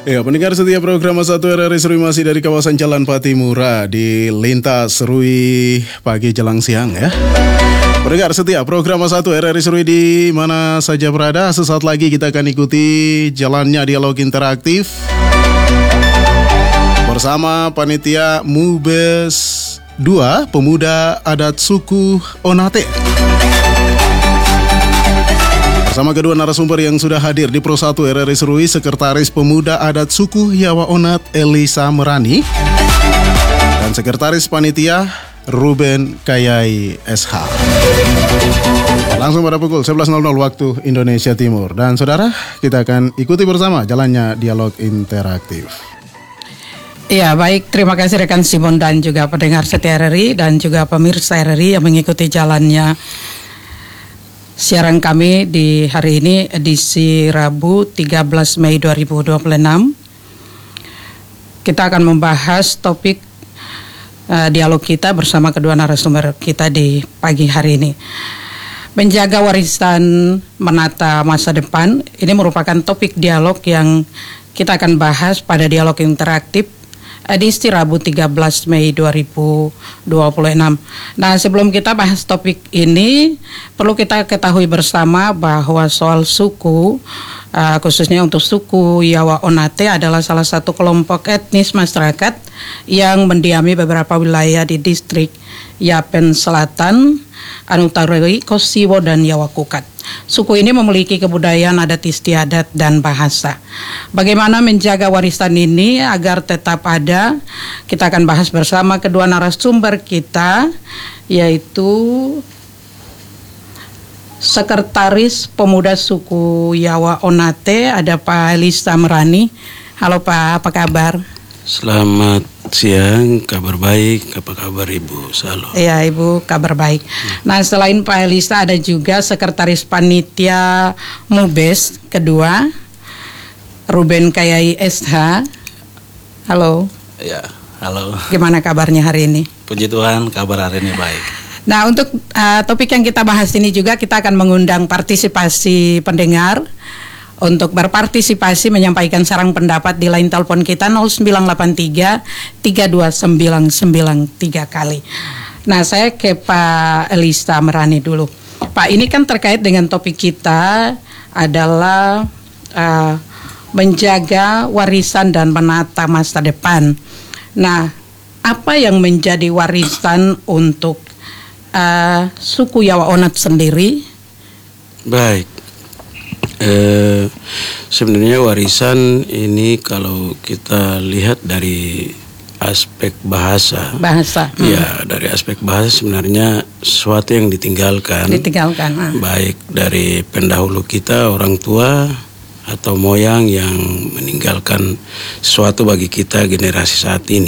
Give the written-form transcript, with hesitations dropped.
Ya, pendengar setia program 1 RRI Serui masih dari kawasan Jalan Patimura di lintas Serui pagi jelang siang ya. Pendengar setia program 1 RRI Serui di mana saja berada, sesaat lagi kita akan ikuti jalannya dialog interaktif bersama panitia Mubes 2 Pemuda Adat Suku Onate. Bersama kedua narasumber yang sudah hadir di Pro 1 RRI Serui, Sekretaris Pemuda Adat Suku Yawa Onat Elisa Merani dan Sekretaris Panitia Ruben Kayai SH. Langsung pada pukul 11.00 waktu Indonesia Timur. Dan saudara, kita akan ikuti bersama jalannya dialog interaktif. Ya, baik, terima kasih rekan Simon dan juga pendengar setia RRI dan juga pemirsa RRI yang mengikuti jalannya siaran kami di hari ini, edisi Rabu 13 Mei 2026. Kita akan membahas topik dialog kita bersama kedua narasumber kita di pagi hari ini. Menjaga warisan menata masa depan, ini merupakan topik dialog yang kita akan bahas pada dialog interaktif edisi Rabu 13 Mei 2026. Nah, sebelum kita bahas topik ini, perlu kita ketahui bersama bahwa soal suku, khususnya untuk suku Yawa Onate adalah salah satu kelompok etnis masyarakat yang mendiami beberapa wilayah di distrik Yapen Selatan, Anutauri, Kosiwo, dan Yawa Kukat. Suku ini memiliki kebudayaan adat istiadat dan bahasa. Bagaimana menjaga warisan ini agar tetap ada? Kita akan bahas bersama kedua narasumber kita, yaitu Sekretaris Pemuda Suku Yawa Onate, ada Pak Elisa Merani. Halo Pak, apa kabar? Selamat siang, kabar baik, apa kabar Ibu Salo? Iya Ibu, kabar baik. Nah, selain Pak Elisa ada juga Sekretaris Panitia Mubes kedua, Ruben Kayai SH. Halo. Ya, halo. Gimana kabarnya hari ini? Puji Tuhan, kabar hari ini baik. Nah, untuk topik yang kita bahas ini juga kita akan mengundang partisipasi pendengar untuk berpartisipasi menyampaikan saran pendapat di line telepon kita 0983 329993 kali. Nah, saya ke Pak Elisa Merani dulu. Pak, ini kan terkait dengan topik kita adalah menjaga warisan dan menata masa depan. Nah, apa yang menjadi warisan untuk suku Yawa Onat sendiri? Baik. Sebenarnya warisan ini kalau kita lihat dari aspek bahasa. Ya, dari aspek bahasa sebenarnya sesuatu yang ditinggalkan. Baik dari pendahulu kita, orang tua atau moyang yang meninggalkan sesuatu bagi kita generasi saat ini.